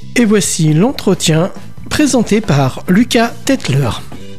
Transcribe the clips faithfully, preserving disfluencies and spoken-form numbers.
Et voici l'entretien présenté par Lucas Tetler.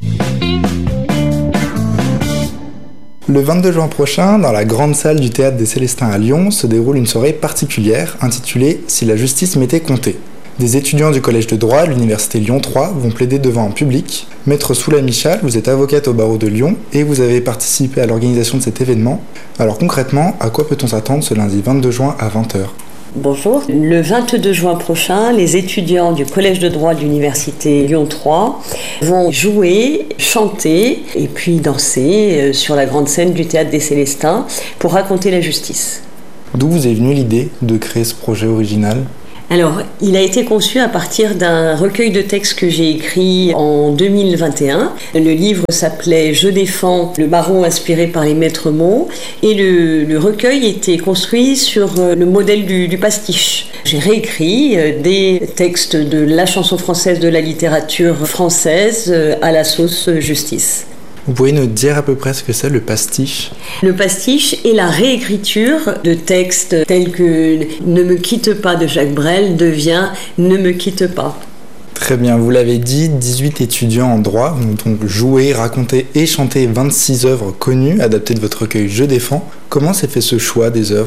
Le vingt-deux juin prochain, dans la grande salle du Théâtre des Célestins à Lyon, se déroule une soirée particulière intitulée « Si la justice m'était comptée ». Des étudiants du Collège de droit, l'Université Lyon trois, vont plaider devant un public. Maître Soula Michal, vous êtes avocate au barreau de Lyon et vous avez participé à l'organisation de cet événement. Alors concrètement, à quoi peut-on s'attendre ce lundi vingt-deux juin à vingt heures ? Bonjour. Le vingt-deux juin prochain, les étudiants du Collège de droit de l'Université Lyon trois vont jouer, chanter et puis danser sur la grande scène du Théâtre des Célestins pour raconter la justice. D'où vous est venue l'idée de créer ce projet original ? Alors, il a été conçu à partir d'un recueil de textes que j'ai écrit en deux mille vingt et un. Le livre s'appelait « Je défends le baron inspiré par les maîtres mots » et le, le recueil était construit sur le modèle du, du pastiche. J'ai réécrit des textes de la chanson française, de la littérature française à la sauce justice. Vous pouvez nous dire à peu près ce que c'est le pastiche ? Le pastiche est la réécriture de textes tels que « Ne me quitte pas » de Jacques Brel devient « Ne me quitte pas ». Très bien, vous l'avez dit, dix-huit étudiants en droit vont donc jouer, raconter et chanter vingt-six œuvres connues adaptées de votre recueil « Je défends ». Comment s'est fait ce choix des œuvres ?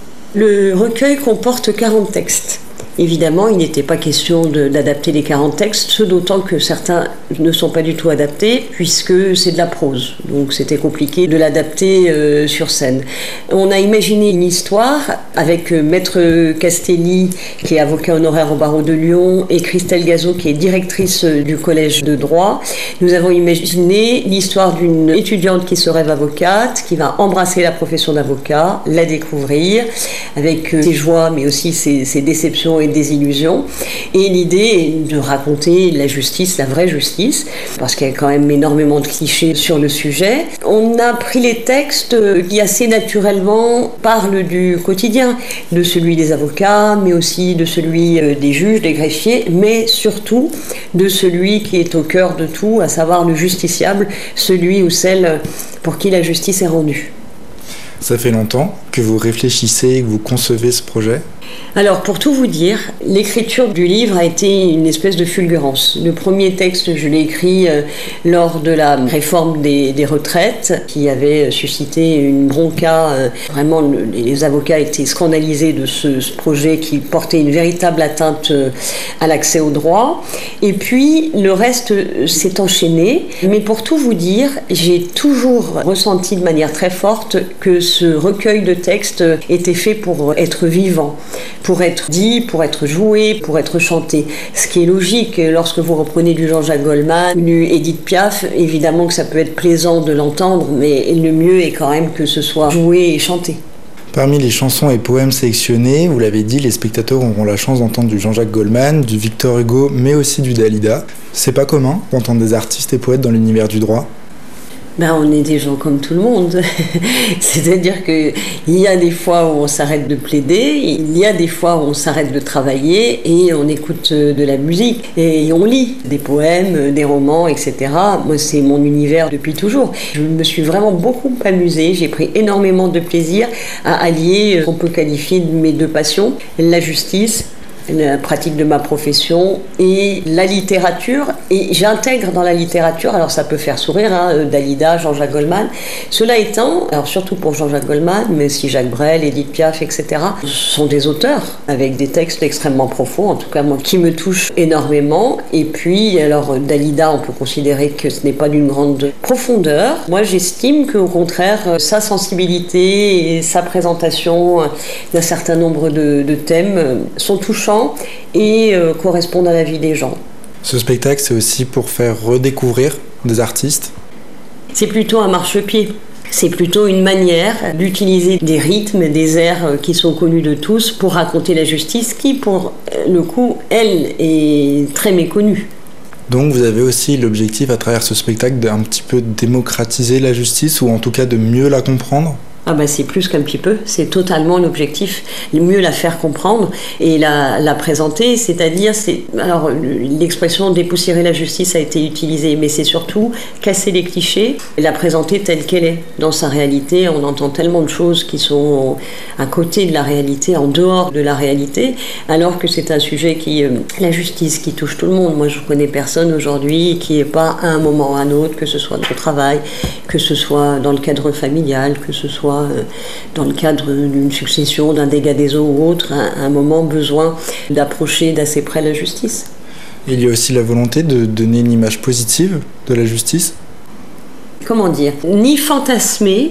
Le recueil comporte quarante textes. Évidemment, il n'était pas question de, d'adapter les quarante textes, ce d'autant que certains ne sont pas du tout adaptés, puisque c'est de la prose. Donc c'était compliqué de l'adapter euh, sur scène. On a imaginé une histoire avec euh, Maître Castelli, qui est avocat honoraire au barreau de Lyon, et Christelle Gazot, qui est directrice euh, du Collège de droit. Nous avons imaginé l'histoire d'une étudiante qui se rêve avocate, qui va embrasser la profession d'avocat, la découvrir, avec euh, ses joies, mais aussi ses, ses déceptions et des illusions. Et l'idée est de raconter la justice, la vraie justice, parce qu'il y a quand même énormément de clichés sur le sujet. On a pris les textes qui assez naturellement parlent du quotidien, de celui des avocats, mais aussi de celui des juges, des greffiers, mais surtout de celui qui est au cœur de tout, à savoir le justiciable, celui ou celle pour qui la justice est rendue. Ça fait longtemps que vous réfléchissez et que vous concevez ce projet ? Alors, pour tout vous dire, l'écriture du livre a été une espèce de fulgurance. Le premier texte, je l'ai écrit euh, lors de la réforme des, des retraites, qui avait suscité une bronca. Euh, vraiment, le, les avocats étaient scandalisés de ce, ce projet qui portait une véritable atteinte euh, à l'accès au droit. Et puis, le reste euh, s'est enchaîné. Mais pour tout vous dire, j'ai toujours ressenti de manière très forte que ce recueil de textes était fait pour être vivant, pour être dit, pour être joué, pour être chanté. Ce qui est logique, lorsque vous reprenez du Jean-Jacques Goldman, du Édith Piaf, évidemment que ça peut être plaisant de l'entendre, mais le mieux est quand même que ce soit joué et chanté. Parmi les chansons et poèmes sélectionnés, vous l'avez dit, les spectateurs auront la chance d'entendre du Jean-Jacques Goldman, du Victor Hugo, mais aussi du Dalida. C'est pas commun d'entendre des artistes et poètes dans l'univers du droit ? Ben, on est des gens comme tout le monde. C'est-à-dire qu'il y a des fois où on s'arrête de plaider, il y a des fois où on s'arrête de travailler et on écoute de la musique et on lit des poèmes, des romans, et cetera. Moi, c'est mon univers depuis toujours. Je me suis vraiment beaucoup amusée, j'ai pris énormément de plaisir à allier ce qu'on peut qualifier de mes deux passions, la justice, la pratique de ma profession et la littérature, et j'intègre dans la littérature, alors ça peut faire sourire, hein, Dalida, Jean-Jacques Goldman, cela étant, alors surtout pour Jean-Jacques Goldman, mais aussi Jacques Brel, Édith Piaf, et cetera, ce sont des auteurs avec des textes extrêmement profonds, en tout cas moi, qui me touchent énormément. Et puis, alors Dalida, on peut considérer que ce n'est pas d'une grande profondeur. Moi, j'estime qu'au contraire, sa sensibilité et sa présentation d'un certain nombre de, de thèmes sont touchants et euh, correspondent à la vie des gens. Ce spectacle, c'est aussi pour faire redécouvrir des artistes ? C'est plutôt un marchepied. C'est plutôt une manière d'utiliser des rythmes, des airs qui sont connus de tous pour raconter la justice qui, pour le coup, elle, est très méconnue. Donc vous avez aussi l'objectif à travers ce spectacle d'un petit peu démocratiser la justice ou en tout cas de mieux la comprendre ? Ah bah c'est plus qu'un petit peu, c'est totalement l'objectif, mieux la faire comprendre et la, la présenter, c'est-à-dire, c'est, alors l'expression dépoussiérer la justice a été utilisée, mais c'est surtout casser les clichés et la présenter telle qu'elle est. Dans sa réalité, on entend tellement de choses qui sont à côté de la réalité, en dehors de la réalité, alors que c'est un sujet qui, euh, la justice, qui touche tout le monde. Moi je ne connais personne aujourd'hui qui n'est pas à un moment ou à un autre, que ce soit au travail, que ce soit dans le cadre familial, que ce soit dans le cadre d'une succession, d'un dégât des eaux ou autre, à un moment besoin d'approcher d'assez près la justice. Il y a aussi la volonté de donner une image positive de la justice. Comment dire ? Ni fantasmer,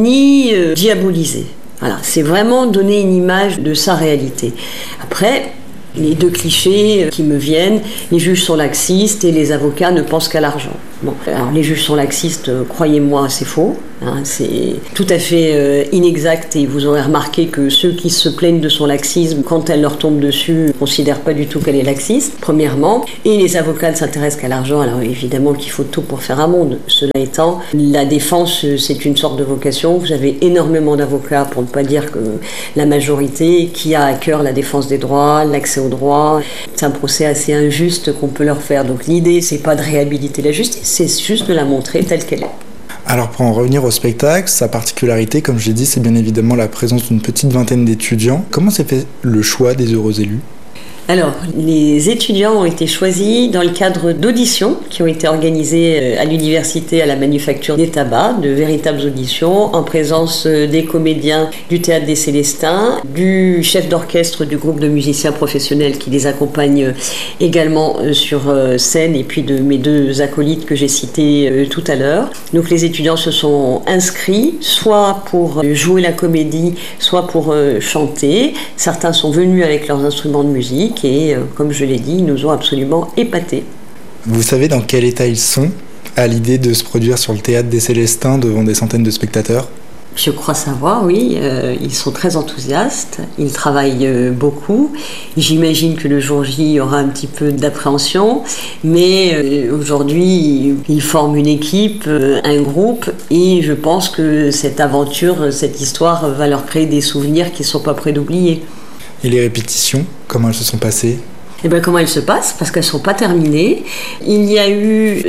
ni euh, diaboliser. Voilà, c'est vraiment donner une image de sa réalité. Après, les deux clichés qui me viennent, les juges sont laxistes et les avocats ne pensent qu'à l'argent. Bon, alors les juges sont laxistes, croyez-moi, c'est faux. Hein, c'est tout à fait euh, inexact et vous aurez remarqué que ceux qui se plaignent de son laxisme, quand elle leur tombe dessus, ne considèrent pas du tout qu'elle est laxiste, premièrement. Et les avocats ne s'intéressent qu'à l'argent, alors évidemment qu'il faut tout pour faire un monde. Cela étant, la défense, c'est une sorte de vocation. Vous avez énormément d'avocats, pour ne pas dire que la majorité, qui a à cœur la défense des droits, l'accès aux droits. C'est un procès assez injuste qu'on peut leur faire. Donc l'idée, c'est pas de réhabiliter la justice, c'est juste de la montrer telle qu'elle est. Alors pour en revenir au spectacle, sa particularité, comme j'ai dit, c'est bien évidemment la présence d'une petite vingtaine d'étudiants. Comment s'est fait le choix des heureux élus ? Alors, les étudiants ont été choisis dans le cadre d'auditions qui ont été organisées à l'université à la Manufacture des Tabacs, de véritables auditions en présence des comédiens du Théâtre des Célestins, du chef d'orchestre du groupe de musiciens professionnels qui les accompagne également sur scène et puis de mes deux acolytes que j'ai cités tout à l'heure. Donc les étudiants se sont inscrits soit pour jouer la comédie, soit pour chanter. Certains sont venus avec leurs instruments de musique. Et euh, comme je l'ai dit, ils nous ont absolument épatés. Vous savez dans quel état ils sont à l'idée de se produire sur le Théâtre des Célestins devant des centaines de spectateurs ? Je crois savoir, oui. Euh, ils sont très enthousiastes, ils travaillent euh, beaucoup. J'imagine que le jour J, il y aura un petit peu d'appréhension, mais euh, aujourd'hui, ils forment une équipe, euh, un groupe, et je pense que cette aventure, cette histoire va leur créer des souvenirs qu'ils ne sont pas prêts d'oublier. Et les répétitions, comment elles se sont passées ? Eh bien, comment elles se passent ? Parce qu'elles ne sont pas terminées. Il y a eu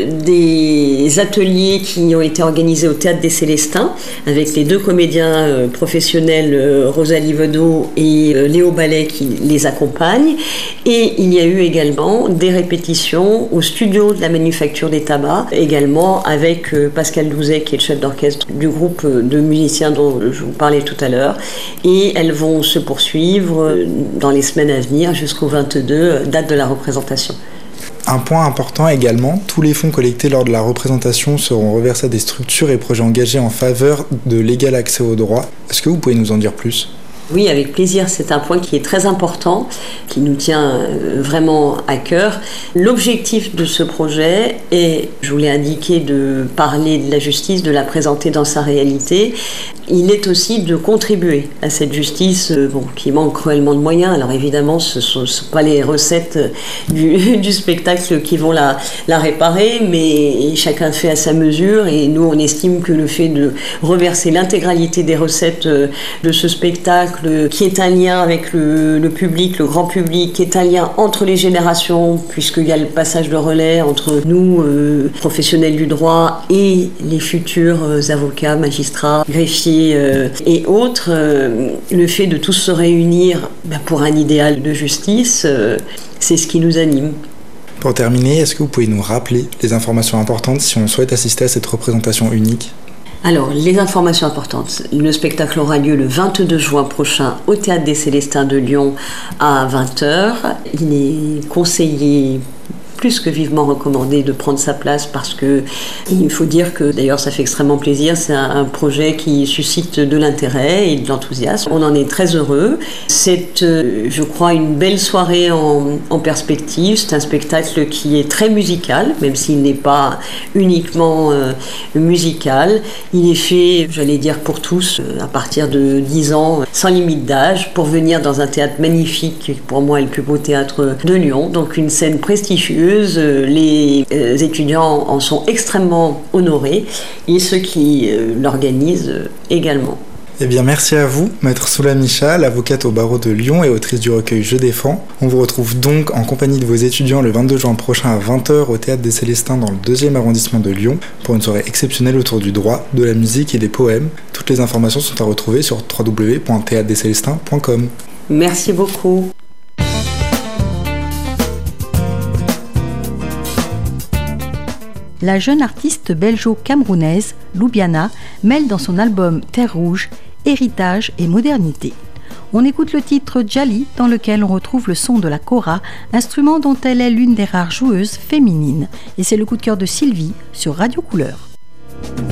des ateliers qui ont été organisés au Théâtre des Célestins avec les deux comédiens euh, professionnels, euh, Rosalie Vedot et euh, Léo Ballet qui les accompagnent. Et il y a eu également des répétitions au studio de la Manufacture des Tabacs, également avec euh, Pascal Douzet qui est le chef d'orchestre du groupe de musiciens dont je vous parlais tout à l'heure. Et elles vont se poursuivre dans les semaines à venir jusqu'au vingt-deux, date de la représentation. Un point important également, tous les fonds collectés lors de la représentation seront reversés à des structures et projets engagés en faveur de l'égal accès aux droits. Est-ce que vous pouvez nous en dire plus ? Oui, avec plaisir. C'est un point qui est très important, qui nous tient vraiment à cœur. L'objectif de ce projet est, je vous l'ai indiqué, de parler de la justice, de la présenter dans sa réalité. Il est aussi de contribuer à cette justice bon, qui manque cruellement de moyens. Alors évidemment, ce ne sont, sont pas les recettes du, du spectacle qui vont la, la réparer, mais chacun fait à sa mesure. Et nous, on estime que le fait de reverser l'intégralité des recettes de ce spectacle, qui est un lien avec le, le public, le grand public, qui est un lien entre les générations, puisqu'il y a le passage de relais entre nous, euh, professionnels du droit, et les futurs euh, avocats, magistrats, greffiers, et autres, le fait de tous se réunir pour un idéal de justice, c'est ce qui nous anime. Pour terminer, est-ce que vous pouvez nous rappeler les informations importantes si on souhaite assister à cette représentation unique ? Alors, les informations importantes. Le spectacle aura lieu le vingt-deux juin prochain au Théâtre des Célestins de Lyon à vingt heures. Il est conseillé plus que vivement recommandé de prendre sa place parce que il faut dire que d'ailleurs ça fait extrêmement plaisir, c'est un, un projet qui suscite de l'intérêt et de l'enthousiasme. On en est très heureux. C'est, euh, je crois, une belle soirée en, en perspective. C'est un spectacle qui est très musical, même s'il n'est pas uniquement euh, musical. Il est fait, j'allais dire, pour tous, euh, à partir de dix ans, sans limite d'âge, pour venir dans un théâtre magnifique, pour moi le plus beau théâtre de Lyon, donc une scène prestigieuse. Les étudiants en sont extrêmement honorés et ceux qui l'organisent également. Eh bien, merci à vous, Maître Soula Michal, avocate au barreau de Lyon et autrice du recueil Je défends. On vous retrouve donc en compagnie de vos étudiants le vingt-deux juin prochain à vingt heures au Théâtre des Célestins dans le deuxième arrondissement de Lyon pour une soirée exceptionnelle autour du droit, de la musique et des poèmes. Toutes les informations sont à retrouver sur w w w point théâtre des célestins point com. Merci beaucoup. La jeune artiste belgeo-camerounaise, Loubiana, mêle dans son album Terre Rouge, héritage et modernité. On écoute le titre Djali, dans lequel on retrouve le son de la kora, instrument dont elle est l'une des rares joueuses féminines. Et c'est le coup de cœur de Sylvie sur Radio Couleur.